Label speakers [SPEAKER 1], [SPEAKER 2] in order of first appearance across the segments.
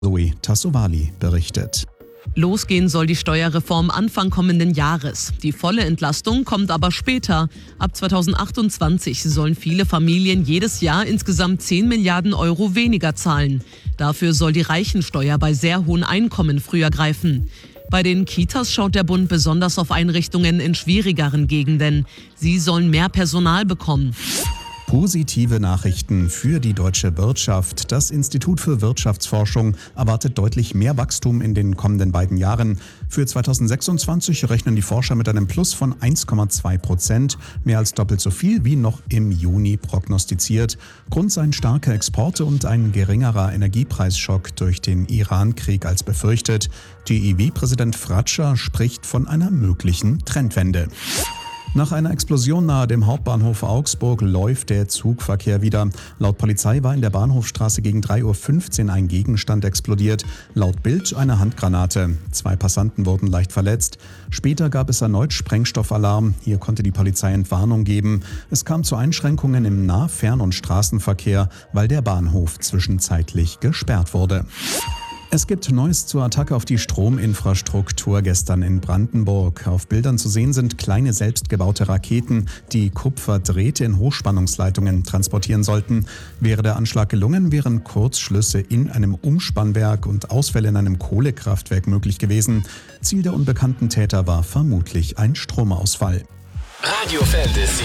[SPEAKER 1] Zoe Tassovali berichtet.
[SPEAKER 2] Losgehen soll die Steuerreform Anfang kommenden Jahres. Die volle Entlastung kommt aber später. Ab 2028 sollen viele Familien jedes Jahr insgesamt 10 Milliarden Euro weniger zahlen. Dafür soll die Reichensteuer bei sehr hohen Einkommen früher greifen. Bei den Kitas schaut der Bund besonders auf Einrichtungen in schwierigeren Gegenden. Sie sollen mehr Personal bekommen.
[SPEAKER 1] Positive Nachrichten für die deutsche Wirtschaft. Das Institut für Wirtschaftsforschung erwartet deutlich mehr Wachstum in den kommenden beiden Jahren. Für 2026 rechnen die Forscher mit einem Plus von 1,2%, mehr als doppelt so viel wie noch im Juni prognostiziert. Grund seien starke Exporte und ein geringerer Energiepreisschock durch den Iran-Krieg als befürchtet. DIW-Präsident Fratscher spricht von einer möglichen Trendwende. Nach einer Explosion nahe dem Hauptbahnhof Augsburg läuft der Zugverkehr wieder. Laut Polizei war in der Bahnhofstraße gegen 3:15 Uhr ein Gegenstand explodiert. Laut Bild eine Handgranate. 2 Passanten wurden leicht verletzt. Später gab es erneut Sprengstoffalarm. Hier konnte die Polizei Entwarnung geben. Es kam zu Einschränkungen im Nah-, Fern- und Straßenverkehr, weil der Bahnhof zwischenzeitlich gesperrt wurde. Es gibt Neues zur Attacke auf die Strominfrastruktur gestern in Brandenburg. Auf Bildern zu sehen sind kleine selbstgebaute Raketen, die Kupferdrähte in Hochspannungsleitungen transportieren sollten. Wäre der Anschlag gelungen, wären Kurzschlüsse in einem Umspannwerk und Ausfälle in einem Kohlekraftwerk möglich gewesen. Ziel der unbekannten Täter war vermutlich ein Stromausfall.
[SPEAKER 3] Radio Fantasy.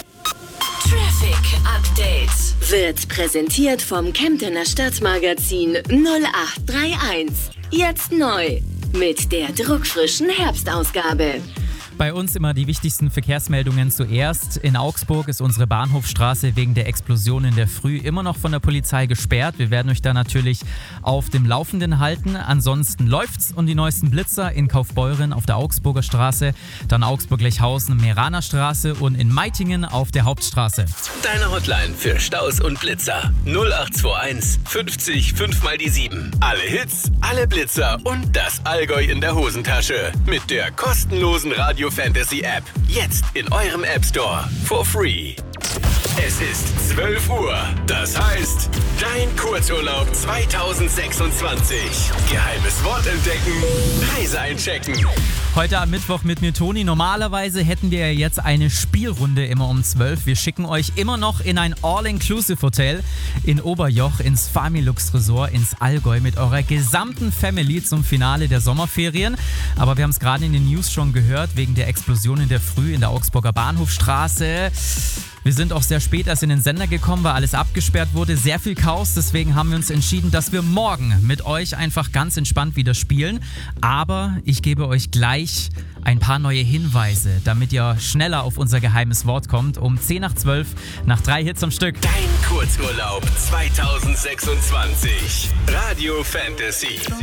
[SPEAKER 4] Traffic Update wird präsentiert vom Kemptener Stadtmagazin 0831. Jetzt neu mit der druckfrischen Herbstausgabe.
[SPEAKER 5] Bei uns immer die wichtigsten Verkehrsmeldungen zuerst. In Augsburg ist unsere Bahnhofstraße wegen der Explosion in der Früh immer noch von der Polizei gesperrt. Wir werden euch da natürlich auf dem Laufenden halten. Ansonsten läuft's und die neuesten Blitzer in Kaufbeuren auf der Augsburger Straße, dann Augsburg-Lechhausen, Meraner Straße und in Meitingen auf der Hauptstraße.
[SPEAKER 3] Deine Hotline für Staus und Blitzer 0821 50 5 mal die 7. Alle Hits, alle Blitzer und das Allgäu in der Hosentasche mit der kostenlosen Radio Fantasy App. Jetzt in eurem App Store for free. Es ist 12 Uhr. Das heißt, dein Kurzurlaub 2026. Geheimes Wort entdecken, Reise einchecken.
[SPEAKER 5] Heute am Mittwoch mit mir, Toni. Normalerweise hätten wir ja jetzt eine Spielrunde immer um 12. Wir schicken euch immer noch in ein All-Inclusive-Hotel in Oberjoch, ins Familux Resort, ins Allgäu mit eurer gesamten Family zum Finale der Sommerferien. Aber wir haben es gerade in den News schon gehört, wegen der Explosion in der Früh in der Augsburger Bahnhofstraße. Wir sind auch sehr spät erst in den Sender gekommen, weil alles abgesperrt wurde. Sehr viel Chaos, deswegen haben wir uns entschieden, dass wir morgen mit euch einfach ganz entspannt wieder spielen. Aber ich gebe euch gleich ein paar neue Hinweise, damit ihr schneller auf unser geheimes Wort kommt. Um 10 nach 12 nach 3 Hits am Stück.
[SPEAKER 3] Dein Kurzurlaub 2026. Radio Fantasy.